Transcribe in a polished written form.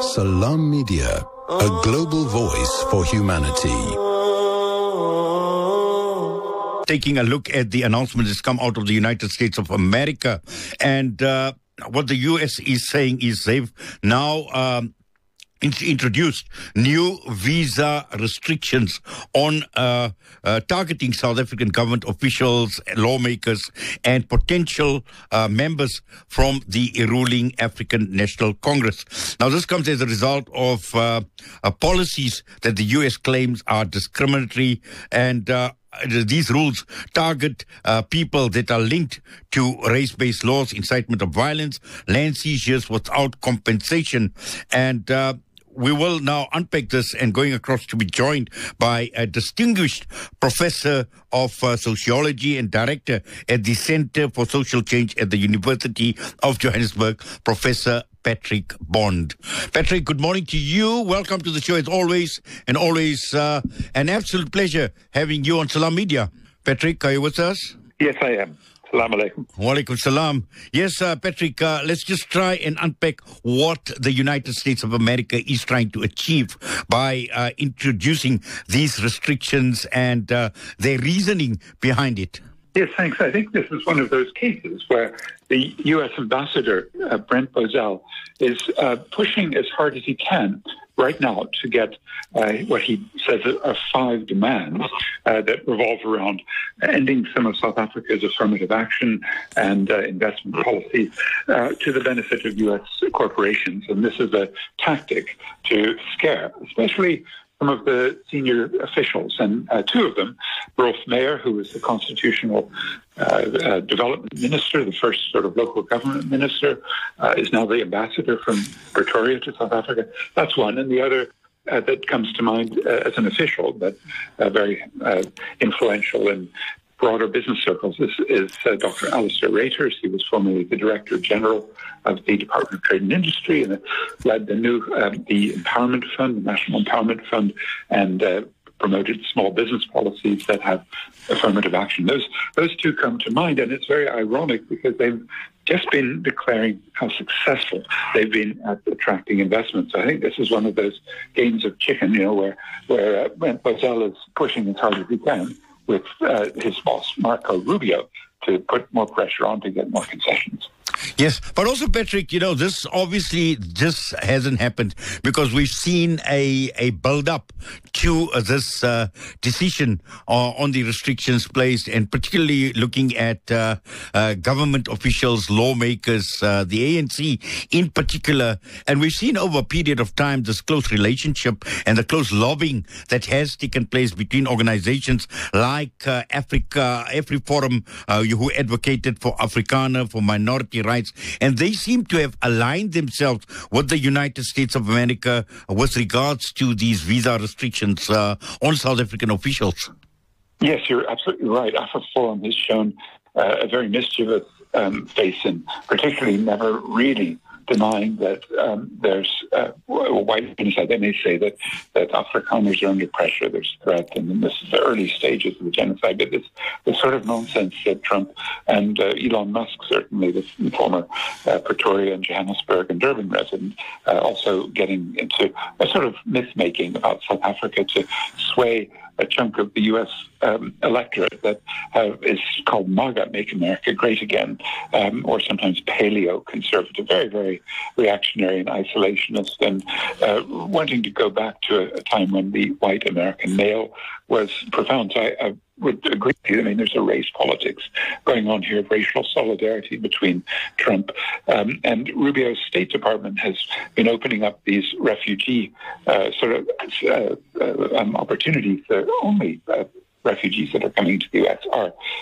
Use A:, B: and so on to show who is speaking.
A: Salam Media, a global voice for humanity.
B: Taking a look at the announcement that's come out of the United States of America. And what the U.S. is saying is they've now introduced new visa restrictions on targeting South African government officials, lawmakers, and potential members from the ruling African National Congress. Now, this comes as a result of policies that the U.S. claims are discriminatory, and these rules target people that are linked to race-based laws, incitement of violence, land seizures without compensation. And we will now unpack this, and going across to be joined by a distinguished professor of sociology and director at the Center for Social Change at the University of Johannesburg, Professor Patrick Bond. Patrick, good morning to you. Welcome to the show as always, and always an absolute pleasure having you on Salam Media. Patrick, are you with us?
C: Yes, I am. Salam alaikum.
B: Wa alaikum salam. Yes, Patrick, let's just try and unpack what the United States of America is trying to achieve by introducing these restrictions and their reasoning behind it.
C: Yes, thanks. I think this is one of those cases where the U.S. ambassador, Brent Bozell, is pushing as hard as he can right now to get what he says are 5 demands that revolve around ending some of South Africa's affirmative action and investment policies to the benefit of U.S. corporations. And this is a tactic to scare, especially some of the senior officials, and 2 of them, Rolf Meyer, who was the constitutional development minister, the first sort of local government minister, is now the ambassador from Pretoria to South Africa. That's one. And the other that comes to mind as an official, but very influential in broader business circles is Dr. Alistair Reuters. He was formerly the Director General of the Department of Trade and Industry and led the new the Empowerment Fund, the National Empowerment Fund, and promoted small business policies that have affirmative action. Those 2 come to mind, and it's very ironic because they've just been declaring how successful they've been at attracting investment. So I think this is one of those games of chicken, where Brent Bozell is pushing as hard as he can with his boss, Marco Rubio, to put more pressure on to get more concessions.
B: Yes, but also, Patrick, this obviously just hasn't happened because we've seen a build-up to this decision on the restrictions placed, and particularly looking at government officials, lawmakers, the ANC in particular. And we've seen over a period of time this close relationship and the close lobbying that has taken place between organizations like AfriForum, who advocated for Afrikaner, for minority rights, and they seem to have aligned themselves with the United States of America with regards to these visa restrictions on South African officials.
C: Yes, you're absolutely right. AfriForum has shown a very mischievous face, and particularly never really denying that there's white genocide. They may say that Afrikaners are under pressure, there's threat, and this is the early stages of the genocide. But this sort of nonsense that Trump and Elon Musk, certainly the former Pretoria and Johannesburg and Durban resident, also getting into a sort of myth-making about South Africa to sway a chunk of the U.S. electorate that is called MAGA, Make America Great Again, or sometimes paleo-conservative, very, very reactionary and isolationist, and wanting to go back to a time when the white American male was profound. So I would agree with you. I mean, there's a race politics going on here, racial solidarity between Trump and Rubio's State Department has been opening up these refugee opportunities. The only refugees that are coming to the U.S. are